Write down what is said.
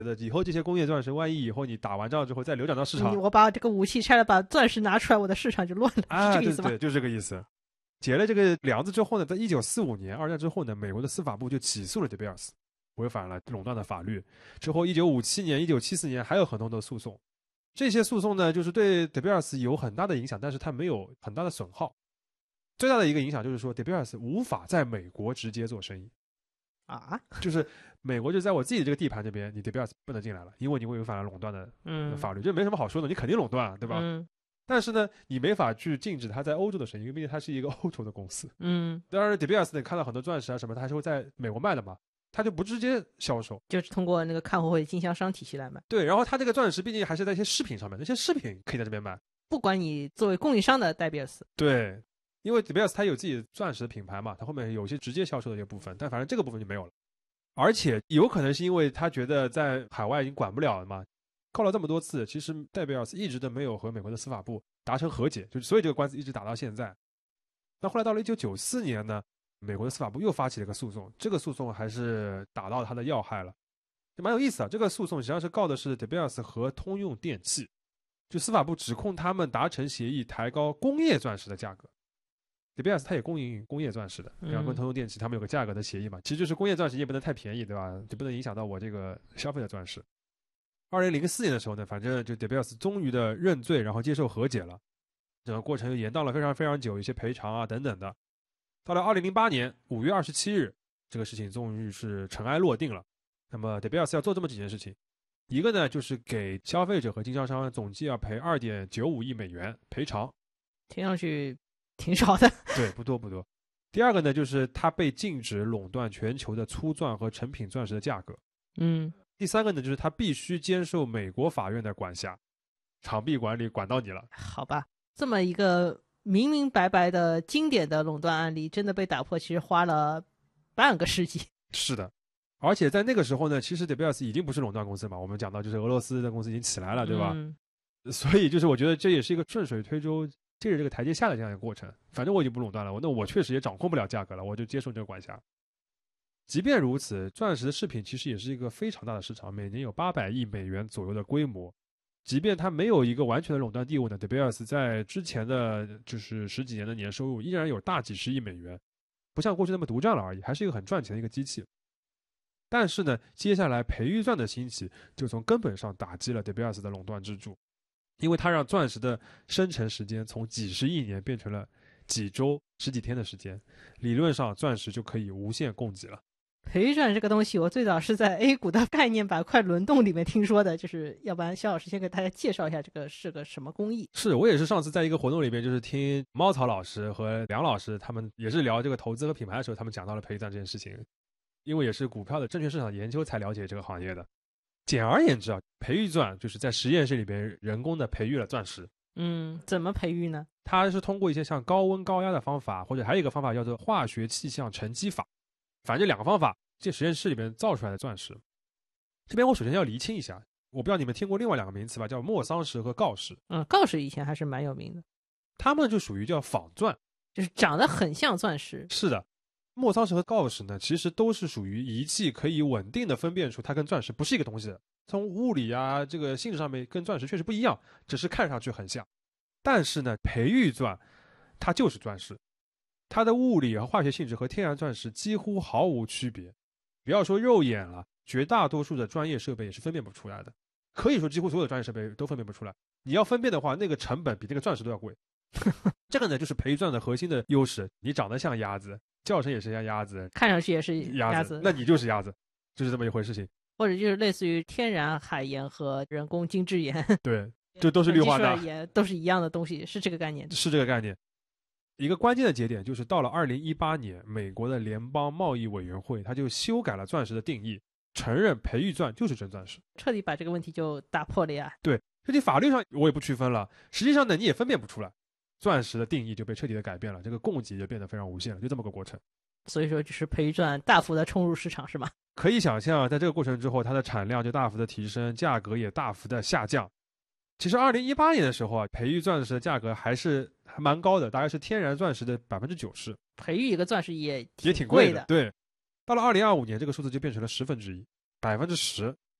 以后这些工业钻石，万一以后你打完仗之后再流转到市场， 我把这个武器拆了，把钻石拿出来，我的市场就乱了，是这个意思吗？ 对，就是这个意思。结了这个梁子之后呢，在1945年二战之后呢，美国的司法部就起诉了德比尔斯，违反了垄断的法律。之后1957年、1974年还有很多的诉讼，这些诉讼呢，就是对德比尔斯有很大的影响，但是它没有很大的损耗。最大的一个影响就是说，德比尔斯无法在美国直接做生意啊， 就是美国就在我自己的这个地盘这边，你德比尔斯不能进来了，因为你会违反了垄断的法律，这没什么好说的，你肯定垄断，对吧？但是呢，你没法去禁止他在欧洲的生意，因为毕竟它是一个欧洲的公司。当然，德比尔斯你看到很多钻石啊什么，它还是会在美国卖的嘛，他就不直接销售， 就是通过那个看货会经销商体系来卖。 对，然后他这个钻石毕竟还是在一些饰品上面，那些饰品可以在这边卖， 不管你作为供应商的戴比尔斯， 对。因为德比尔斯它有自己的钻石品牌嘛，它后面有些直接销售的一个部分，但反正这个部分就没有了。而且有可能是因为他觉得在海外已经管不了了嘛，告了这么多次，其实戴比尔斯一直都没有和美国的司法部达成和解，所以这个官司一直打到现在。那后来到了1994年呢，美国的司法部又发起了一个诉讼，这个诉讼还是打到他的要害了，就蛮有意思啊。这个诉讼实际上是告的是德比尔斯和通用电气，就司法部指控他们达成协议抬高工业钻石的价格。德比尔斯它也供应工业钻石的，然后跟通用电气他们有个价格的协议嘛，其实就是工业钻石也不能太便宜，对吧？就不能影响到我这个消费的钻石。2004年的时候呢，反正就德比尔斯终于的认罪，然后接受和解了，整个过程又延宕了非常非常久，一些赔偿啊等等的。到了2008年5月27日，这个事情终于是尘埃落定了。那么德比尔斯要做这么几件事情，一个呢就是给消费者和经销商总计要赔2.95亿美元赔偿， 听上去挺少的。 对，不多不多。第二个呢，就是它被禁止垄断全球的粗钻和成品钻石的价格。第三个呢，就是它必须接受美国法院的管辖，场地管理管到你了。 好吧，这么一个明明白白的经典的垄断案例，真的被打破，其实花了半个世纪。 是的，而且在那个时候呢，其实德比尔斯已经不是垄断公司嘛，我们讲到就是俄罗斯的公司已经起来了，对吧？所以就是我觉得这也是一个顺水推舟，借着这个台阶下的这样一个过程。反正我已经不垄断了，那我确实也掌控不了价格了，我就接受这个管辖。即便如此，钻石的饰品其实也是一个非常大的市场，每年有800亿美元左右的规模。即便它没有一个完全的垄断地位呢，德比尔斯在之前的就是10几年的年收入依然有大几十亿美元，不像过去那么独占了而已，还是一个很赚钱的一个机器。但是呢，接下来培育钻的兴起就从根本上打击了德比尔斯的垄断支柱，因为它让钻石的生成时间从几十亿年变成了几周、10几天的时间，理论上钻石就可以无限供给了。 培育钻这个东西，我最早是在 A 股的概念板块轮动里面听说的，就是要不然肖老师先给大家介绍一下这个是个什么工艺。 是我也是上次在一个活动里边，就是听猫草老师和梁老师他们也是聊这个投资和品牌的时候，他们讲到了培育钻这件事情，因为也是股票的证券市场研究才了解这个行业的。简而言之啊，培育钻就是在实验室里边人工的培育了钻石。 怎么培育呢？ 它是通过一些像高温高压的方法，或者还有一个方法叫做化学气象沉积法，反正这2个方法这实验室里边造出来的钻石。这边我首先要厘清一下，我不知道你们听过另外2个名词吧，叫莫桑石和锆石。 锆石以前还是蛮有名的， 它们就属于叫仿钻， 就是长得很像钻石。 是的，莫桑石和锆石呢，其实都是属于仪器可以稳定的分辨出它跟钻石不是一个东西的。从物理啊这个性质上面跟钻石确实不一样，只是看上去很像。但是呢，培育钻它就是钻石，它的物理和化学性质和天然钻石几乎毫无区别。不要说肉眼了，绝大多数的专业设备也是分辨不出来的，可以说几乎所有的专业设备都分辨不出来。你要分辨的话，那个成本比那个钻石都要贵。这个呢，就是培育钻的核心的优势，你长得像鸭子，叫声也是像鸭子， 看上去也是鸭子， 那你就是鸭子，就是这么一回事情。 或者就是类似于天然海盐和人工精制盐， 对，这都是氯化钠， 都是一样的东西，是这个概念。 是这个概念。一个关键的节点就是到了2018年，美国的联邦贸易委员会它就修改了钻石的定义，承认培育钻就是真钻石， 彻底把这个问题就打破了呀。 对，这法律上我也不区分了，实际上呢你也分辨不出来，钻石的定义就被彻底的改变了，这个供给就变得非常无限了，就这么个过程。 所以说就是培育钻大幅的冲入市场是吗？ 可以想象，在这个过程之后，它的产量就大幅的提升，价格也大幅的下降。其实2018年的时候啊，培育钻石的价格还蛮高的，大概是天然钻石的90%。 培育一个钻石也挺贵的。对，到了2025年，这个数字就变成了1/10%，10%。